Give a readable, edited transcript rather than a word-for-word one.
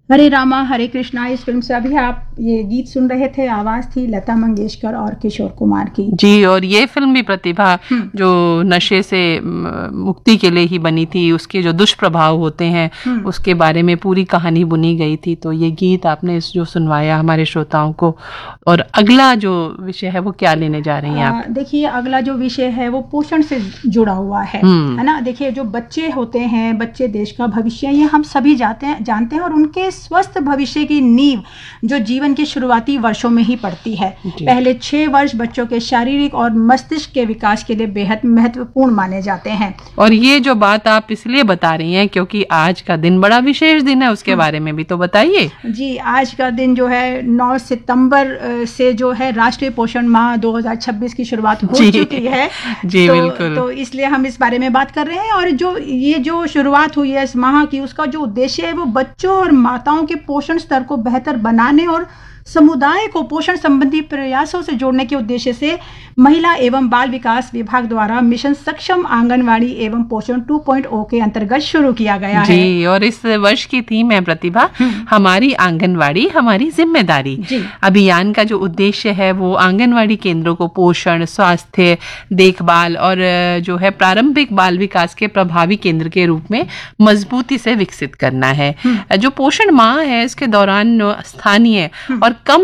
हरे रामा हरे कृष्णा। इस फिल्म से अभी आप ये गीत सुन रहे थे, आवाज थी लता मंगेशकर और किशोर कुमार की। जी, और ये फिल्म भी प्रतिभा जो नशे से मुक्ति के लिए ही बनी थी, उसके जो दुष्प्रभाव होते हैं उसके बारे में पूरी कहानी बुनी गई थी। तो ये गीत आपने जो सुनवाया हमारे श्रोताओं को। और अगला जो विषय है वो क्या लेने जा रही हैं आप? देखिए, अगला जो विषय है वो पोषण से जुड़ा हुआ है ना। देखिए, जो बच्चे होते हैं, बच्चे देश का भविष्य, ये हम सभी जानते हैं और उनके स्वस्थ भविष्य की नींव जो जीवन के शुरुआती वर्षों में ही पड़ती है। पहले 6 वर्ष बच्चों के शारीरिक और मस्तिष्क के विकास के लिए बेहद महत्वपूर्ण माने जाते हैं। और ये जो बात आप इसलिए बता रही हैं क्योंकि आज का दिन बड़ा विशेष दिन है, उसके बारे में भी तो बताइए। जी, आज का दिन जो है 9 सितंबर से जो है राष्ट्रीय पोषण माह 2026 की शुरुआत हो चुकी है। जी, बिल्कुल। तो इसलिए हम इस बारे में बात कर रहे हैं। और जो शुरुआत हुई है इस माह की, उसका जो उद्देश्य है वो बच्चों और माताओं के पोषण स्तर को बेहतर बनाने और समुदाय को पोषण संबंधी प्रयासों से जोड़ने के उद्देश्य से महिला एवं बाल विकास विभाग द्वारा मिशन सक्षम आंगनवाड़ी एवं पोषण 2.0 के अंतर्गत शुरू किया गया है। जी, और इस वर्ष की थीम है प्रतिभा, हमारी आंगनवाड़ी हमारी जिम्मेदारी। अभियान का जो उद्देश्य है वो आंगनवाड़ी केंद्रों को पोषण, स्वास्थ्य, देखभाल और जो है प्रारंभिक बाल विकास के प्रभावी केंद्र के रूप में मजबूती से विकसित करना है। जो पोषण माह है इसके दौरान स्थानीय और कम